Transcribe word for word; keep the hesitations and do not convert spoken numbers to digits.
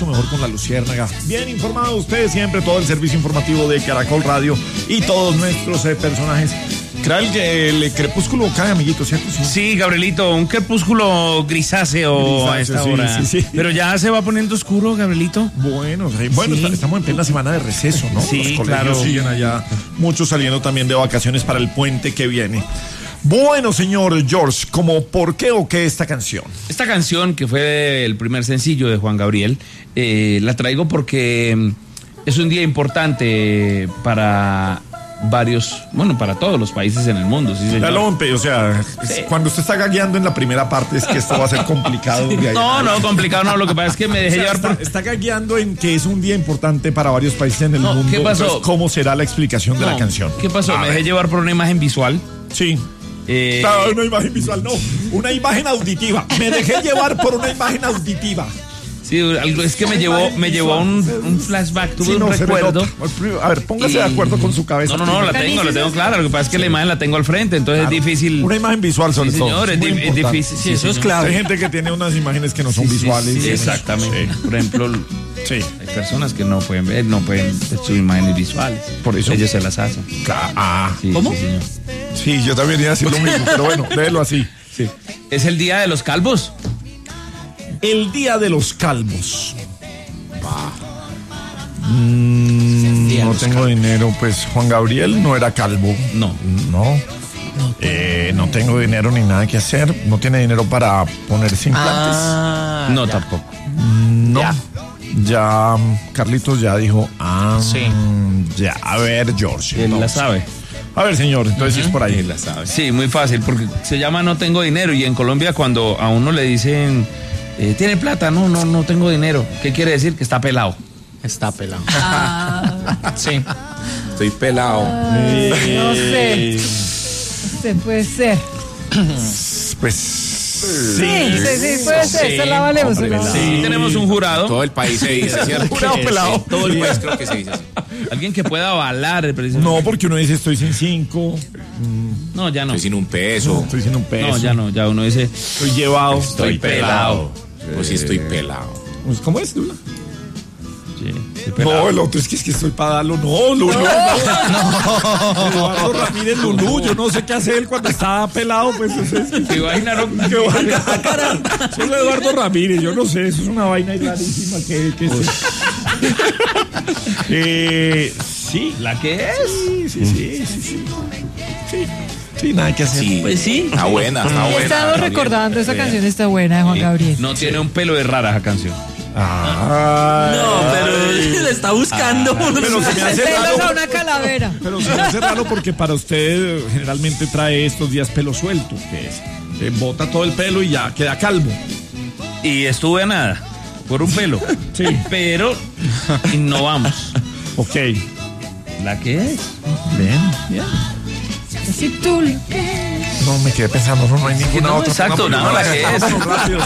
mucho mejor con la Luciérnaga. Bien informado usted siempre, todo el servicio informativo de Caracol Radio y todos nuestros eh, personajes. Creo que el, el crepúsculo cae, amiguito, ¿cierto? Sí. sí, Gabrielito, un crepúsculo grisáceo, grisáceo a esta sí, hora. Sí, sí. Pero ya se va poniendo oscuro, Gabrielito. Bueno, sí. bueno sí. estamos en plena semana de receso, ¿no? Sí, Los colegios claro. siguen allá, muchos saliendo también de vacaciones para el puente que viene. Bueno, señor George, ¿cómo por qué o qué esta canción? Esta canción, que fue el primer sencillo de Juan Gabriel, eh, la traigo porque es un día importante para varios, bueno, para todos los países en el mundo. Sí, señor. Lompe, o sea, sí. Cuando usted está gagueando en la primera parte es que esto va a ser complicado. Sí. No, no, complicado no, lo que pasa es que me dejé o sea, llevar está, por... Está gagueando en que es un día importante para varios países en el no, mundo. ¿Qué pasó? Entonces, ¿cómo será la explicación de no, la canción? ¿Qué pasó? A me ver. dejé llevar por una imagen visual. Sí. Eh... Claro, una imagen visual, no, una imagen auditiva. Me dejé llevar por una imagen auditiva. Sí, algo es que me llevó, me llevó a un, un flashback, tuve sí, no, un recuerdo. A ver, póngase y... de acuerdo con su cabeza. No, no, no, la tengo, la tengo clara. Lo que pasa es que sí. la imagen la tengo al frente, entonces claro. es difícil. Una imagen visual sobre sí, todo. Señor, es, es, es difícil. Sí, eso es clave. Hay gente que tiene unas imágenes que no son sí, visuales. Sí, sí, exactamente. Sí. Por ejemplo, sí. hay personas que no pueden ver, no pueden ver sus imágenes visuales. Por eso. Ellos se las hacen. Ah, sí, ¿cómo? Sí, señor. Sí, yo también iba a decir lo mismo, pero bueno, léelo así. Sí. Es el día de los calvos. El día de los calvos. Mm, no tengo calvos. dinero, pues Juan Gabriel no era calvo. No. No. Eh, no tengo dinero ni nada que hacer. No tiene dinero para ponerse implantes. Ah, no, ya. tampoco. No. Ya. ya Carlitos ya dijo. Ah, sí. Ya, a ver, George. Él la sabe. A ver, señor, entonces uh-huh. es por ahí. Él la sabe. Sí, muy fácil, porque se llama No tengo dinero. Y en Colombia, cuando a uno le dicen eh, ¿tiene plata? No, no, no tengo dinero. ¿Qué quiere decir? Que está pelado. Está pelado. Ah. Sí. Estoy pelado. Ay, no sé. No sé, puede ser. Pues. Sí, sí, sí, puede ser. Sí, esa la valemos. hombre, sí. sí, tenemos un jurado. Todo el país se dice, ¿cierto? Jurado pelado. Sí, todo el país creo que se dice así. Alguien que pueda avalar precisamente. No, porque uno dice estoy sin cinco. No, ya no. Estoy sin un peso. No, estoy sin un peso. No, ya no, ya uno dice estoy llevado. Estoy, estoy pelado. pelado. Pues sí, estoy pelado. ¿Cómo es, Lula? Sí, no, el otro es que es que estoy para darlo. No, Lulú. No, no. Eduardo Ramírez Lulú. Yo no sé qué hace él cuando está pelado. Pues eso es. ¿Qué vaina? ¿Qué vaina? Eso es Eduardo Ramírez. Yo no sé. Eso es una vaina rarísima. Que, que es. eh, sí. ¿La que es? Sí, sí, sí. Sí, sí. sí. Sí, nada que hacer. Sí, pues sí. Está buena, está buena. He estado recordando esa canción, está buena de Juan Gabriel. No tiene un pelo de rara esa canción. Ay, no, pero le está buscando. Ay, pero se me hace raro. A una calavera. Pero se me hace raro porque para usted generalmente trae estos días pelo suelto, que es, eh, bota todo el pelo y ya queda calvo. Y estuve a nada, por un pelo. Sí. Pero innovamos. Ok. ¿La qué es? Bien, bien. Si tú no, me quedé pensando, no, no hay ninguna no, otra. Exacto, no, la que es.